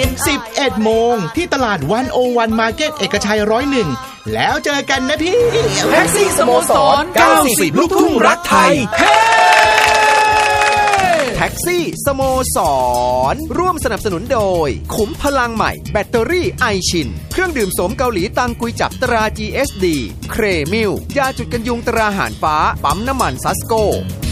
11 โมงที่ตลาด101 Market เอกชัย101แล้วเจอกันนะพี่แท็กซี่สโมสร90ลูกทุ่งรักไทยแท็กซี่สโมสรร่วมสนับสนุนโดยขุมพลังใหม่แบตเตอรี่ไอชินเครื่องดื่มโสมเกาหลีตังกุยจับตรา GSD เครมิลยาจุดกันยุงตราหานฟ้าปั๊มน้ำมันซัสโก